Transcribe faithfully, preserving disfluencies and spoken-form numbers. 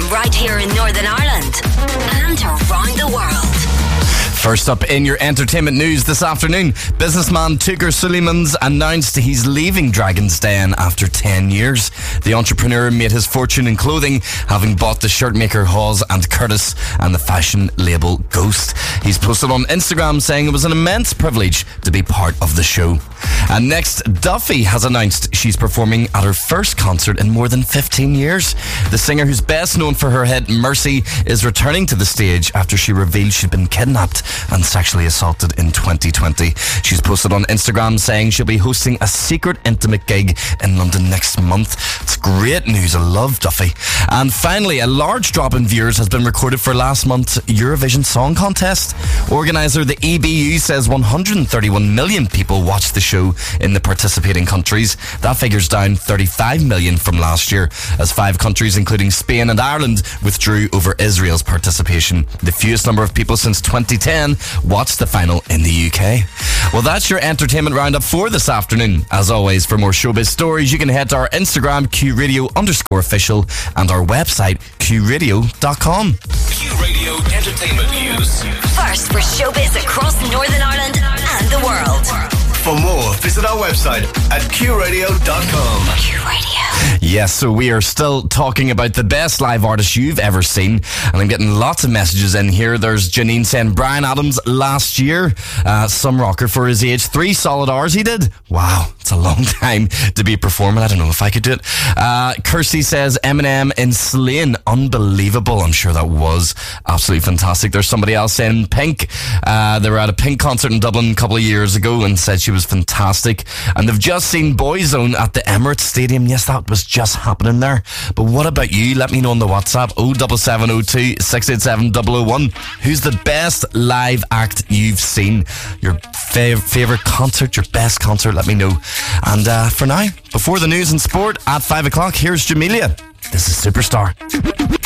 from right here in Northern Ireland and around the world. First up in your entertainment news this afternoon, businessman Tugger Suleimans announced he's leaving Dragon's Den after ten years. The entrepreneur made his fortune in clothing, having bought the shirt maker Hawes and Curtis and the fashion label Ghost. He's posted on Instagram saying it was an immense privilege to be part of the show. And next, Duffy has announced she's performing at her first concert in more than fifteen years. The singer, who's best known for her hit Mercy, is returning to the stage after she revealed she'd been kidnapped and sexually assaulted in twenty twenty. She's posted on Instagram saying she'll be hosting a secret intimate gig in London next month. It's great news. I love Duffy. And finally, a large drop in viewers has been recorded for last month's Eurovision Song Contest. Organiser the E B U says one hundred thirty-one million people watched the show in the participating countries. That figure's down thirty-five million from last year, as five countries, including Spain and Ireland, withdrew over Israel's participation. The fewest number of people since twenty ten watched the final in the U K. Well, that's your entertainment roundup for this afternoon. As always, for more showbiz stories, you can head to our Instagram, Q Radio underscore official, and our website, q radio dot com. Q Radio Entertainment News. First for showbiz across Northern Ireland and the world. For more, visit our website at q radio dot com. Q Radio. Yes, so we are still talking about the best live artist you've ever seen, and I'm getting lots of messages in here. There's Janine saying Bryan Adams last year, uh, some rocker for his age, three solid hours he did. Wow, it's a long time to be performing. I don't know if I could do it. Uh, Kirsty says Eminem in Slane, unbelievable. I'm sure that was absolutely fantastic. There's somebody else saying Pink. Uh, they were at a Pink concert in Dublin a couple of years ago and said she was fantastic. And they've just seen Boyzone at the Emirates Stadium. Yes, that was just happening there. But what about you? Let me know on the WhatsApp oh seven seven oh two, six eight seven double oh one. Who's the best live act you've seen? Your fav- favourite concert, your best concert, let me know. And uh, for now, before the news and sport at five o'clock, here's Jamelia. This is Superstar.